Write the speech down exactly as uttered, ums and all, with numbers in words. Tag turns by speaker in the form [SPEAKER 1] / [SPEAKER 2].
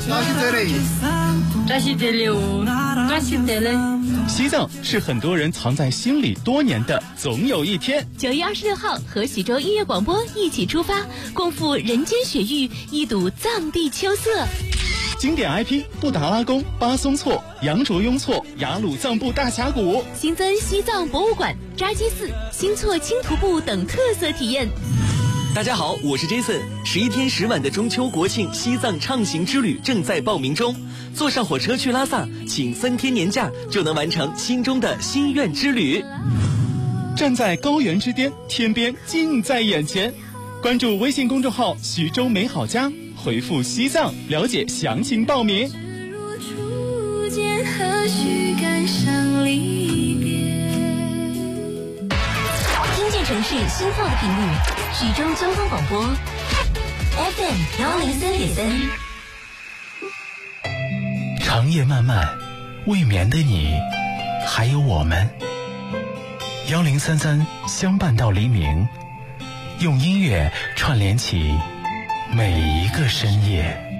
[SPEAKER 1] 哪是这里？
[SPEAKER 2] 这是这里哦，这是这里。
[SPEAKER 3] 西藏是很多人藏在心里多年的总有一天。
[SPEAKER 4] 九月二十六号，和喜洲音乐广播一起出发，共赴人间雪域，一睹藏地秋色。
[SPEAKER 3] 经典 I P 布达拉宫、巴松措、羊卓雍措、雅鲁藏布大峡谷，
[SPEAKER 4] 新增西藏博物馆、扎基寺、新措轻徒步等特色体验。
[SPEAKER 5] 大家好，我是 Jason。十一天十晚的中秋国庆西藏畅行之旅正在报名中，坐上火车去拉萨，请三天年假就能完成心中的心愿之旅。
[SPEAKER 3] 站在高原之巅，天边近在眼前。关注微信公众号“徐州美好家”，回复“西藏”了解详情报名。
[SPEAKER 4] 听见城市心跳的频率，徐州交通广播 F M 幺零三点三。
[SPEAKER 6] 长夜漫漫，未眠的你，还有我们。幺零三三相伴到黎明，用音乐串联起每一个深夜。